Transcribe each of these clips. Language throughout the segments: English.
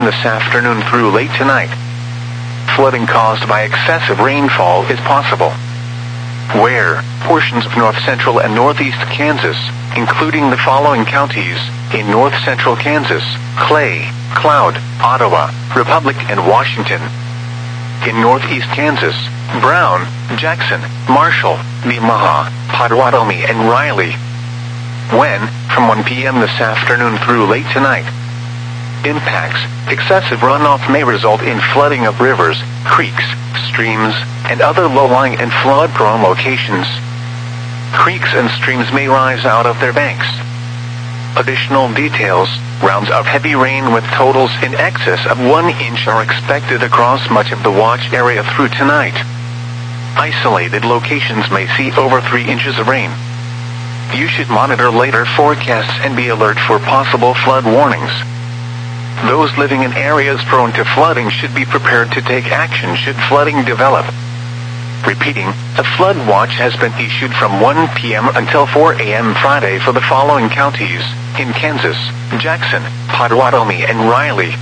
this afternoon through late tonight. Flooding caused by excessive rainfall is possible. Where portions of north-central and northeast Kansas, including the following counties: in north-central Kansas, Clay, Cloud, Ottawa, Republic, and Washington. In northeast Kansas, Brown, Jackson, Marshall, Nemaha, Potawatomi, and Riley. When, from 1 p.m. this afternoon through late tonight. Impacts: excessive runoff may result in flooding of rivers, creeks, streams, and other low-lying and flood-prone locations. Creeks and streams may rise out of their banks. Additional details: rounds of heavy rain with totals in excess of 1 inch are expected across much of the watch area through tonight. Isolated locations may see over 3 inches of rain. You should monitor later forecasts and be alert for possible flood warnings. Those living in areas prone to flooding should be prepared to take action should flooding develop. Repeating, a flood watch has been issued from 1 p.m. until 4 a.m. Friday for the following counties: in Kansas, Jackson, Potawatomi, and Riley.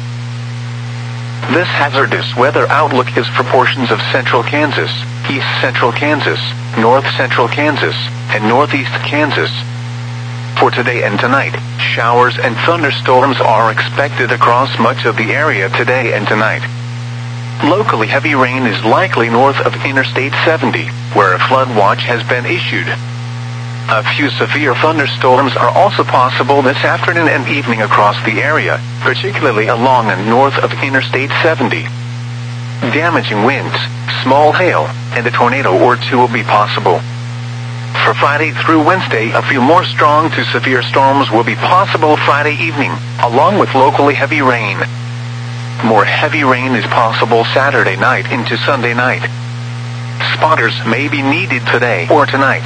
This hazardous weather outlook is for portions of central Kansas, east central Kansas, north central Kansas, and northeast Kansas. For today and tonight, showers and thunderstorms are expected across much of the area today and tonight. Locally heavy rain is likely north of Interstate 70, where a flood watch has been issued. A few severe thunderstorms are also possible this afternoon and evening across the area, particularly along and north of Interstate 70. Damaging winds, small hail, and a tornado or two will be possible. For Friday through Wednesday, a few more strong to severe storms will be possible Friday evening, along with locally heavy rain. More heavy rain is possible Saturday night into Sunday night. Spotters may be needed today or tonight.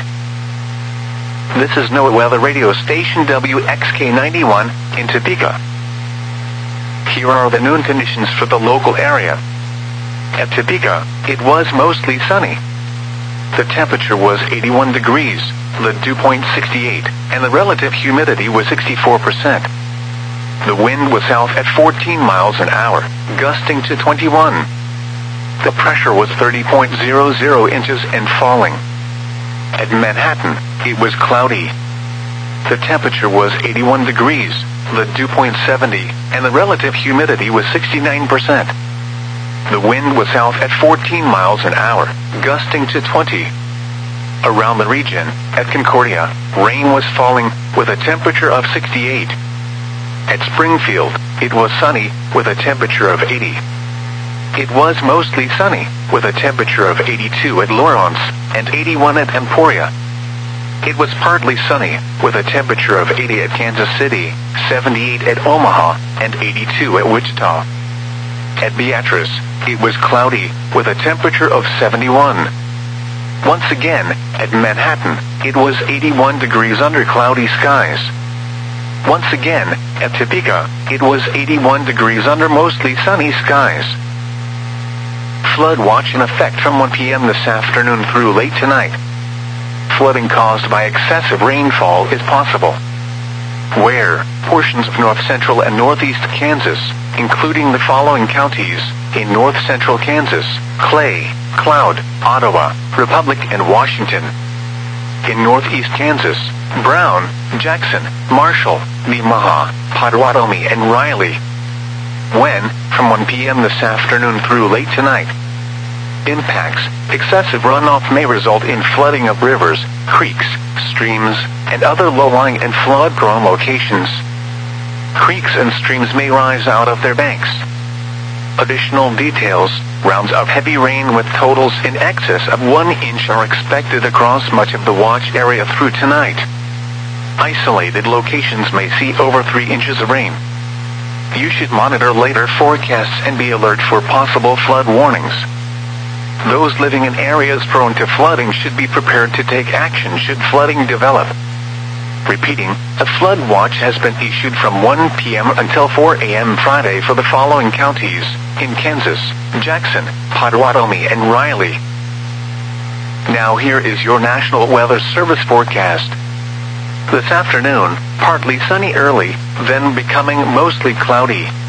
This is NOAA Weather Radio Station WXK91 in Topeka. Here are the noon conditions for the local area. At Topeka, it was mostly sunny. The temperature was 81 degrees, the dew point 68, and the relative humidity was 64%. The wind was south at 14 miles an hour, gusting to 21. The pressure was 30.00 inches and falling. At Manhattan, it was cloudy. The temperature was 81 degrees, the dew point 70, and the relative humidity was 69%. The wind was south at 14 miles an hour, gusting to 20. Around the region, at Concordia, rain was falling with a temperature of 68. At Springfield, it was sunny with a temperature of 80. It was mostly sunny with a temperature of 82 at Lawrence and 81 at Emporia. It was partly sunny with a temperature of 80 at Kansas City, 78 at Omaha, and 82 at Wichita. At Beatrice, it was cloudy with a temperature of 71. Once again, at Manhattan, it was 81 degrees under cloudy skies. Once again, at Topeka, it was 81 degrees under mostly sunny skies. Flood watch in effect from 1 p.m. this afternoon through late tonight. Flooding caused by excessive rainfall is possible. Where portions of north-central and northeast Kansas, including the following counties: in north-central Kansas, Clay, Cloud, Ottawa, Republic, and Washington. In northeast Kansas, Brown, Jackson, Marshall, Nemaha, Potawatomi, and Riley. When, from 1 p.m. this afternoon through late tonight. Impacts: excessive runoff may result in flooding of rivers, creeks, streams, and other low-lying and flood-prone locations. Creeks and streams may rise out of their banks. Additional details: rounds of heavy rain with totals in excess of 1 inch are expected across much of the watch area through tonight. Isolated locations may see over 3 inches of rain. You should monitor later forecasts and be alert for possible flood warnings. Those living in areas prone to flooding should be prepared to take action should flooding develop. Repeating, a flood watch has been issued from 1 p.m. until 4 a.m. Friday for the following counties: in Kansas, Jackson, Potawatomi, and Riley. Now here is your National Weather Service forecast. This afternoon, partly sunny early, then becoming mostly cloudy.